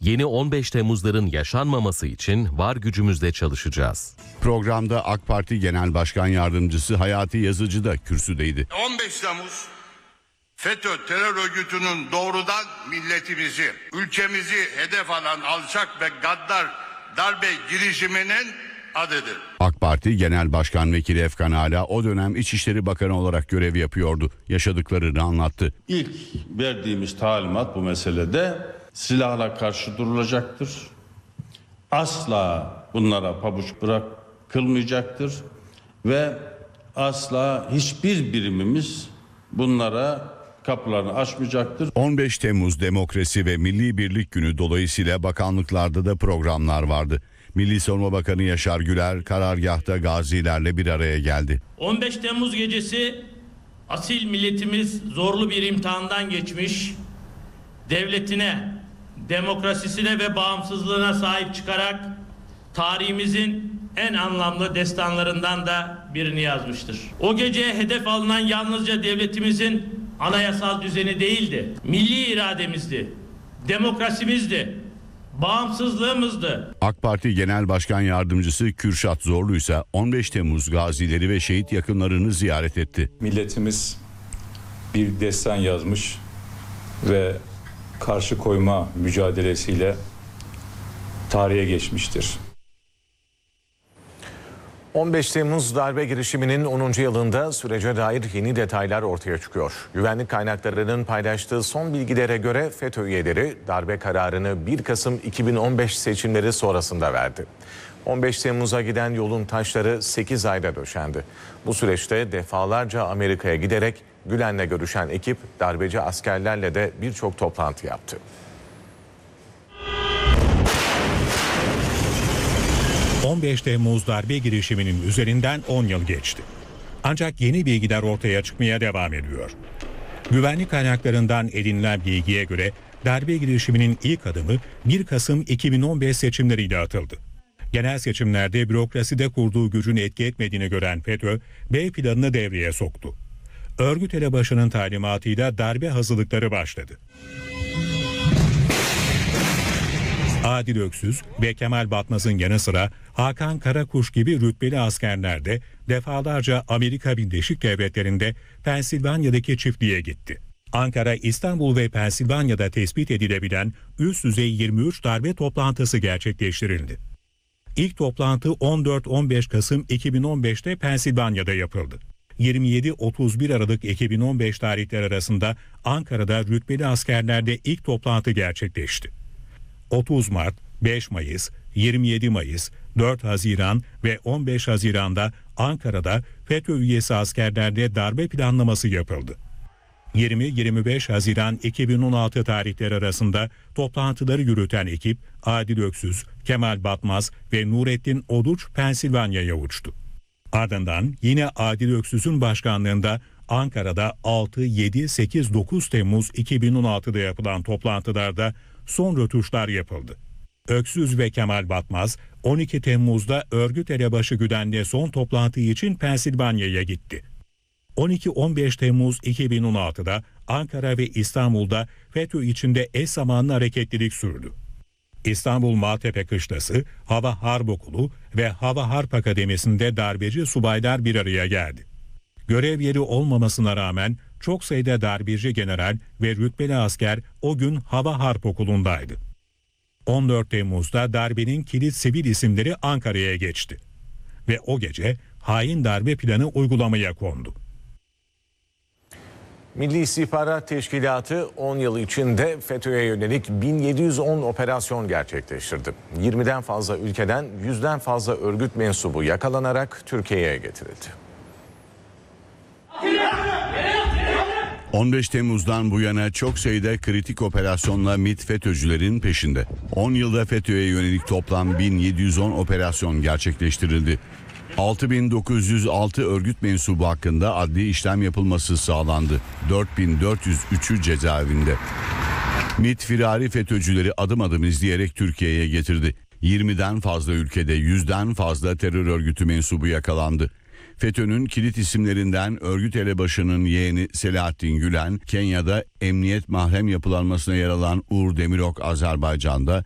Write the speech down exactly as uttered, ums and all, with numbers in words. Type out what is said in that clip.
Yeni on beş Temmuzların yaşanmaması için var gücümüzle çalışacağız. Programda AK Parti Genel Başkan Yardımcısı Hayati Yazıcı da kürsüdeydi. on beş Temmuz FETÖ terör örgütünün doğrudan milletimizi, ülkemizi hedef alan alçak ve gaddar darbe girişiminin adıdır. AK Parti Genel Başkan Vekili Efkan Ala o dönem İçişleri Bakanı olarak görev yapıyordu. Yaşadıklarını anlattı. İlk verdiğimiz talimat bu meselede silahla karşı durulacaktır. Asla bunlara pabuç bırakılmayacaktır ve asla hiçbir birimimiz bunlara kapılarını açmayacaktır. on beş Temmuz Demokrasi ve Milli Birlik Günü dolayısıyla bakanlıklarda da programlar vardı. Milli Savunma Bakanı Yaşar Güler karargahta gazilerle bir araya geldi. on beş Temmuz gecesi asil milletimiz zorlu bir imtihandan geçmiş, devletine, demokrasisine ve bağımsızlığına sahip çıkarak tarihimizin en anlamlı destanlarından da birini yazmıştır. O gece hedef alınan yalnızca devletimizin anayasal düzeni değildi, milli irademizdi, demokrasimizdi, bağımsızlığımızdı. AK Parti Genel Başkan Yardımcısı Kürşat Zorlu ise on beş Temmuz gazileri ve şehit yakınlarını ziyaret etti. Milletimiz bir destan yazmış ve karşı koyma mücadelesiyle tarihe geçmiştir. on beş Temmuz darbe girişiminin onuncu yılında sürece dair yeni detaylar ortaya çıkıyor. Güvenlik kaynaklarının paylaştığı son bilgilere göre FETÖ üyeleri darbe kararını bir Kasım iki bin on beş seçimleri sonrasında verdi. on beş Temmuz'a giden yolun taşları sekiz ayda döşendi. Bu süreçte defalarca Amerika'ya giderek Gülen'le görüşen ekip darbeci askerlerle de birçok toplantı yaptı. on beş Temmuz darbe girişiminin üzerinden on yıl geçti. Ancak yeni bilgiler ortaya çıkmaya devam ediyor. Güvenlik kaynaklarından edinilen bilgiye göre darbe girişiminin ilk adımı bir Kasım iki bin on beş seçimleriyle atıldı. Genel seçimlerde bürokraside kurduğu gücün etki etmediğini gören FETÖ, B planını devreye soktu. Örgüt elebaşının talimatıyla darbe hazırlıkları başladı. Adil Öksüz ve Kemal Batmaz'ın yanı sıra Hakan Karakuş gibi rütbeli askerler de defalarca Amerika Birleşik Devletleri'nde Pensilvanya'daki çiftliğe gitti. Ankara, İstanbul ve Pensilvanya'da tespit edilebilen üst düzey yirmi üç darbe toplantısı gerçekleştirildi. İlk toplantı on dört on beş Kasım iki bin on beş'te Pensilvanya'da yapıldı. yirmi yedi otuz bir Aralık iki bin on beş tarihleri arasında Ankara'da rütbeli askerlerde ilk toplantı gerçekleşti. otuz Mart, beş Mayıs, yirmi yedi Mayıs, dört Haziran ve on beş Haziran'da Ankara'da FETÖ üyesi askerlerde darbe planlaması yapıldı. yirmi yirmi beş Haziran iki bin on altı tarihleri arasında toplantıları yürüten ekip Adil Öksüz, Kemal Batmaz ve Nurettin Oduç Pensilvanya'ya uçtu. Ardından yine Adil Öksüz'ün başkanlığında Ankara'da altı, yedi, sekiz, dokuz Temmuz iki bin on altı'da yapılan toplantılarda son rötuşlar yapıldı. Öksüz ve Kemal Batmaz on iki Temmuz'da örgüt elebaşı Gülen'le son toplantı için Pensilvanya'ya gitti. on iki on beş Temmuz iki bin on altı'da Ankara ve İstanbul'da FETÖ içinde eş zamanlı hareketlilik sürdü. İstanbul Maltepe Kışlası, Hava Harp Okulu ve Hava Harp Akademisi'nde darbeci subaylar bir araya geldi. Görev yeri olmamasına rağmen çok sayıda darbeci general ve rütbeli asker o gün Hava Harp Okulu'ndaydı. on dört Temmuz'da darbenin kilit sivil isimleri Ankara'ya geçti. Ve o gece hain darbe planı uygulamaya kondu. Milli İstihbarat Teşkilatı on yıl içinde FETÖ'ye yönelik bin yedi yüz on operasyon gerçekleştirdi. yirmi'den fazla ülkeden yüzden fazla örgüt mensubu yakalanarak Türkiye'ye getirildi. on beş Temmuz'dan bu yana çok sayıda kritik operasyonla MİT FETÖ'cülerin peşinde. on yılda FETÖ'ye yönelik toplam bin yedi yüz on operasyon gerçekleştirildi. altı bin dokuz yüz altı örgüt mensubu hakkında adli işlem yapılması sağlandı. dört bin dört yüz üç'ü cezaevinde. MİT firari FETÖ'cüleri adım adım izleyerek Türkiye'ye getirdi. yirmi'den fazla ülkede yüzden fazla terör örgütü mensubu yakalandı. FETÖ'nün kilit isimlerinden örgüt elebaşının yeğeni Selahattin Gülen, Kenya'da emniyet mahrem yapılanmasına yer alan Uğur Demirok Azerbaycan'da,